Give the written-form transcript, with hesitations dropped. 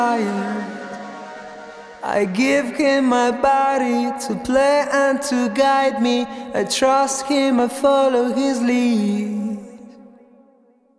I give him my body to play and to guide me. I trust him, I follow his lead.